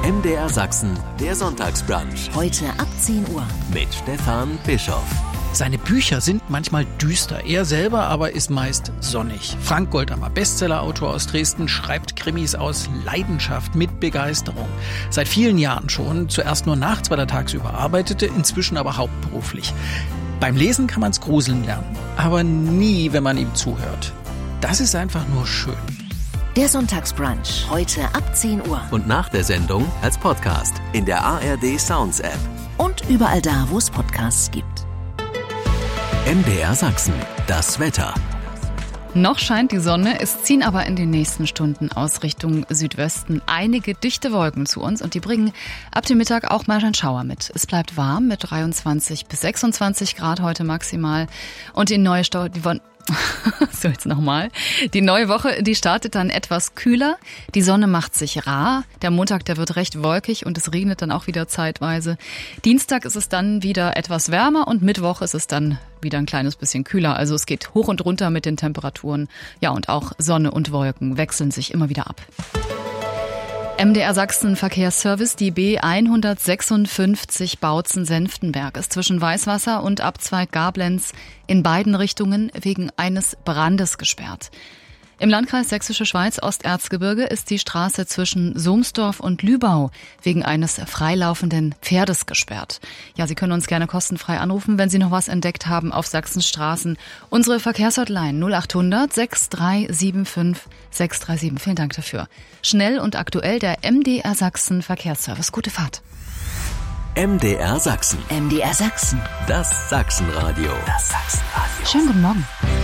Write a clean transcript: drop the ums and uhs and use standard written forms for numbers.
MDR Sachsen, der Sonntagsbrunch. Heute ab 10 Uhr. Mit Stefan Bischoff. Seine Bücher sind manchmal düster. Er selber aber ist meist sonnig. Frank Goldammer, Bestsellerautor aus Dresden, schreibt Krimis aus Leidenschaft mit Begeisterung. Seit vielen Jahren schon, zuerst nur nachts, weil er tagsüber arbeitete, inzwischen aber hauptberuflich. Beim Lesen kann man es gruseln lernen, aber nie, wenn man ihm zuhört. Das ist einfach nur schön. Der Sonntagsbrunch, heute ab 10 Uhr. Und nach der Sendung als Podcast in der ARD Sounds App. Und überall da, wo es Podcasts gibt. MDR Sachsen, das Wetter. Noch scheint die Sonne, es ziehen aber in den nächsten Stunden aus Richtung Südwesten einige dichte Wolken zu uns und die bringen ab dem Mittag auch mal einen Schauer mit. Es bleibt warm mit 23 bis 26 Grad heute maximal und die neue Die neue Woche, die startet dann etwas kühler. Die Sonne macht sich rar. Der Montag, der wird recht wolkig und es regnet dann auch wieder zeitweise. Dienstag ist es dann wieder etwas wärmer und Mittwoch ist es dann wieder ein kleines bisschen kühler. Also es geht hoch und runter mit den Temperaturen. Ja, und auch Sonne und Wolken wechseln sich immer wieder ab. MDR Sachsen Verkehrsservice, die B156 Bautzen-Senftenberg ist zwischen Weißwasser und Abzweig Gablenz in beiden Richtungen wegen eines Brandes gesperrt. Im Landkreis Sächsische Schweiz Osterzgebirge ist die Straße zwischen Sohmsdorf und Lübau wegen eines freilaufenden Pferdes gesperrt. Ja, Sie können uns gerne kostenfrei anrufen, wenn Sie noch was entdeckt haben auf Sachsens Straßen. Unsere Verkehrshotline 0800 6375 637. Vielen Dank dafür. Schnell und aktuell der MDR Sachsen Verkehrsservice. Gute Fahrt. MDR Sachsen. MDR Sachsen. Das Sachsenradio. Das Sachsenradio. Schönen guten Morgen.